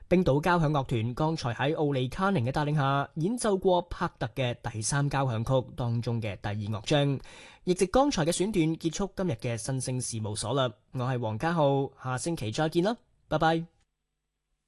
冰島交響樂團剛才喺奧利卡寧嘅帶領下演奏過帕特嘅第三交響曲當中嘅第二樂章，亦藉剛才嘅選段結束今日嘅新星事務所啦。我係黃家浩，下星期再見啦，拜拜。